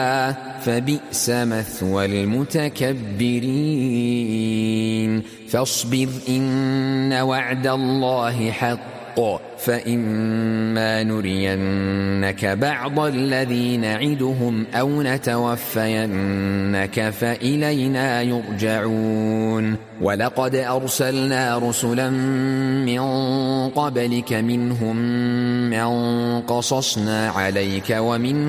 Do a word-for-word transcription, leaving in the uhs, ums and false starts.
فبئس مثوى المتكبرين فاصبر إن وعد الله حق فإما نرينك بعض الذي نعدهم أو نتوفينك فإلينا يرجعون ولقد أرسلنا رسلا من قبلك منهم من قصصنا عليك ومنهم